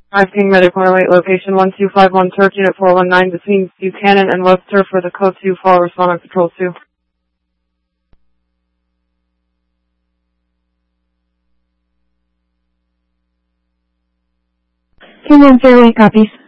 5 King Medical Relate, location 1251 Turk, unit 419, between Buchanan and Webster for the code 2 fall, respond on control 2. King 1 Fairway copies.